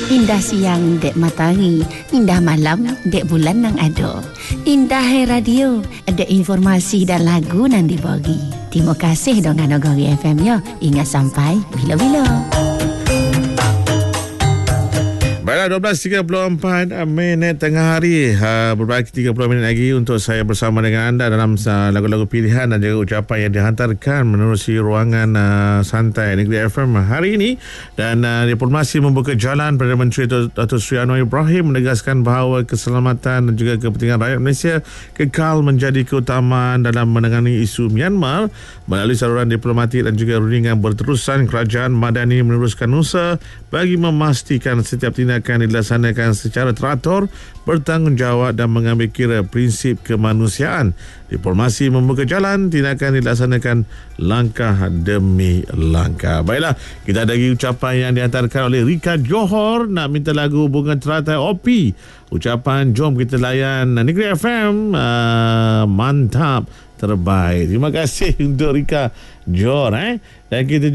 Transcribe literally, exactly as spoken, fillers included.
Indah siang dek matahari, indah malam dek bulan nang ado. Indah hai radio, ada informasi dan lagu nang dibagi. Terima kasih dengan Nagari F M ya. Ingat sampai bila-bila. Baiklah, dua belas tiga puluh empat minit tengah hari. Ha, berbagi tiga puluh minit lagi untuk saya bersama dengan anda dalam uh, lagu-lagu pilihan dan juga ucapan yang dihantarkan menerusi ruangan uh, santai Negeri F M hari ini. Dan uh, diplomasi membuka jalan. Perdana Menteri Datuk Seri Anwar Ibrahim menegaskan bahawa keselamatan dan juga kepentingan rakyat Malaysia kekal menjadi keutamaan dalam menangani isu Myanmar. Melalui saluran diplomatik dan juga rundingan berterusan, Kerajaan Madani meneruskan usaha bagi memastikan setiap tindakan akan dilaksanakan secara teratur, bertanggungjawab dan mengambil kira prinsip kemanusiaan. Diplomasi membuka jalan, tindakan dilaksanakan langkah demi langkah. Baiklah, kita ada lagi ucapan yang dihantarkan oleh Rika Johor nak minta lagu Bunga Teratai O P. Ucapan jom kita layan Negeri F M. Uh, mantap, terbaik. Terima kasih untuk Rika Johor eh. Dan kita